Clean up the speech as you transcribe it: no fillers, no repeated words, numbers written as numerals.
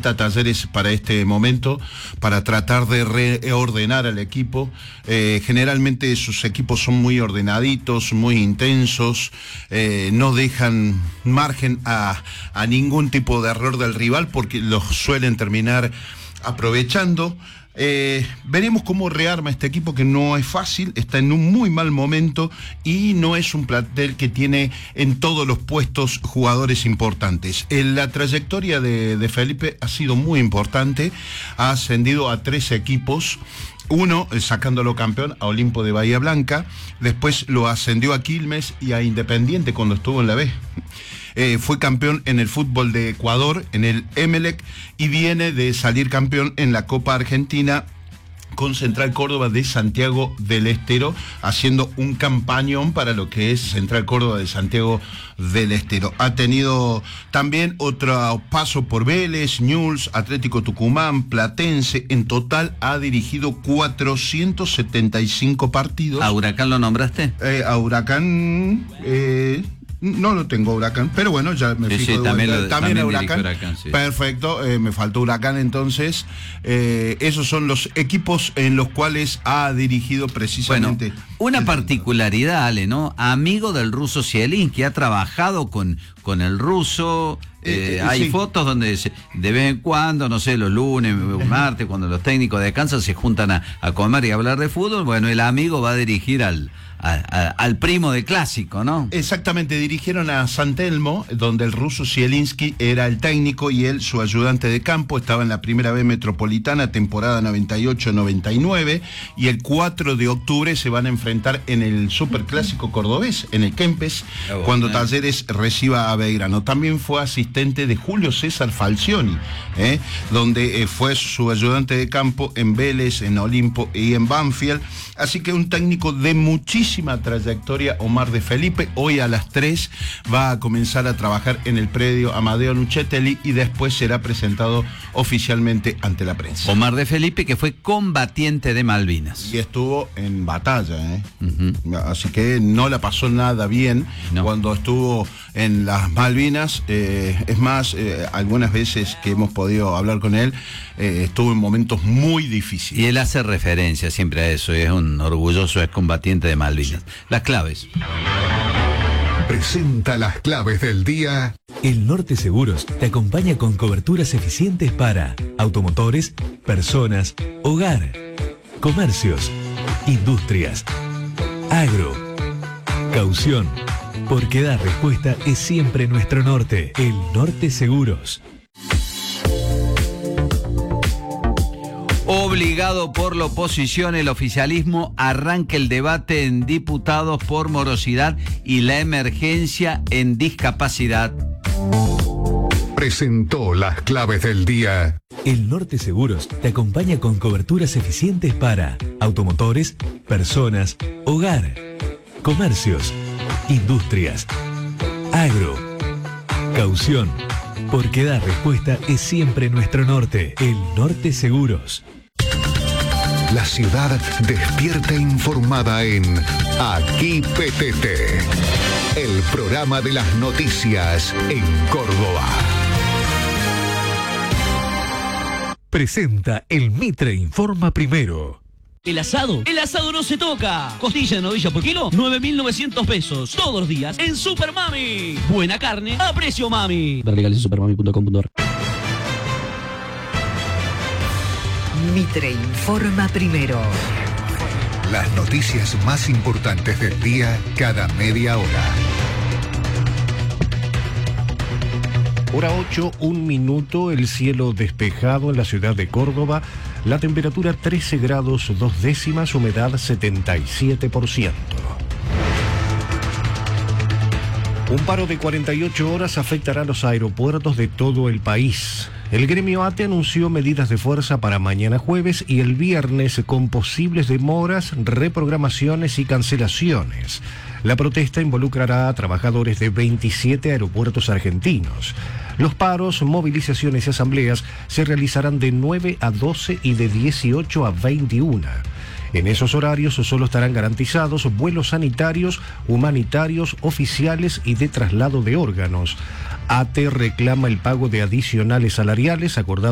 necesita Talleres para este momento, para tratar de reordenar al equipo. Generalmente sus equipos son muy ordenaditos, muy intensos, no dejan margen a ningún tipo de error del rival porque los suelen terminar aprovechando. Veremos cómo rearma este equipo, que no es fácil, está en un muy mal momento y no es un plantel que tiene en todos los puestos jugadores importantes. La trayectoria de Felipe ha sido muy importante, ha ascendido a 3 equipos. Uno, sacándolo campeón a Olimpo de Bahía Blanca, después lo ascendió a Quilmes y a Independiente cuando estuvo en la B. Fue campeón en el fútbol de Ecuador, en el Emelec, y viene de salir campeón en la Copa Argentina con Central Córdoba de Santiago del Estero, haciendo un campañón para lo que es Central Córdoba de Santiago del Estero. Ha tenido también otro paso por Vélez, Newell's, Atlético Tucumán, Platense. En total ha dirigido 475 partidos. ¿A Huracán lo nombraste? A Huracán... no lo tengo Huracán, pero bueno, ya me fijo. Sí, también a Huracán. Sí. Perfecto, me faltó Huracán entonces. Esos son los equipos en los cuales ha dirigido precisamente. Bueno, una particularidad, Ale, ¿no? Amigo del ruso Zielinski, ha trabajado con el ruso. Hay fotos donde de vez en cuando, no sé, los lunes, martes, cuando los técnicos descansan, se juntan a comer y a hablar de fútbol. Bueno, el amigo va a dirigir al primo de Clásico, ¿no? Exactamente, dirigieron a San Telmo, donde el ruso Zielinski era el técnico y él su ayudante de campo. Estaba en la Primera B Metropolitana, temporada 98-99, y el 4 de octubre se van a enfrentar en el Superclásico cordobés, en el Kempes, cuando Talleres reciba a Belgrano. También fue asistente de Julio César Falcioni, donde fue su ayudante de campo en Vélez, en Olimpo y en Banfield. Así que un técnico de muchísima trayectoria, Omar de Felipe. Hoy a las 3 va a comenzar a trabajar en el predio Amadeo Nucheteli y después será presentado oficialmente ante la prensa. Omar de Felipe, que fue combatiente de Malvinas. Y estuvo en batalla, Así que no la pasó nada bien cuando estuvo en las Malvinas. Es más, algunas veces que hemos podido hablar con él, estuvo en momentos muy difíciles. Y él hace referencia siempre a eso, es un orgulloso excombatiente de Malvinas. Las claves. Presenta las claves del día. El Norte Seguros te acompaña con coberturas eficientes para automotores, personas, hogar, comercios, industrias, agro, caución. Porque dar respuesta es siempre nuestro norte. El Norte Seguros. Obligado por la oposición, el oficialismo arranca el debate en diputados por morosidad y la emergencia en discapacidad. Presentó las claves del día. El Norte Seguros te acompaña con coberturas eficientes para automotores, personas, hogar, comercios, industrias, agro, caución. Porque dar respuesta es siempre nuestro norte. El Norte Seguros. La ciudad despierta informada en Aquí PTT, el programa de las noticias en Córdoba. Presenta el Mitre Informa Primero. El asado no se toca. Costilla de novilla por kilo, 9.900 pesos. Todos los días en Super Mami. Buena carne a precio mami. Ver legales en supermami.com.ar. Mitre Informa Primero. Las noticias más importantes del día cada media hora. Hora 8, 1 minuto, el cielo despejado en la ciudad de Córdoba, la temperatura 13 grados 2 décimas, humedad 77%. Un paro de 48 horas afectará a los aeropuertos de todo el país. El gremio ATE anunció medidas de fuerza para mañana jueves y el viernes con posibles demoras, reprogramaciones y cancelaciones. La protesta involucrará a trabajadores de 27 aeropuertos argentinos. Los paros, movilizaciones y asambleas se realizarán de 9 a 12 y de 18 a 21. En esos horarios solo estarán garantizados vuelos sanitarios, humanitarios, oficiales y de traslado de órganos. ATE reclama el pago de adicionales salariales acordados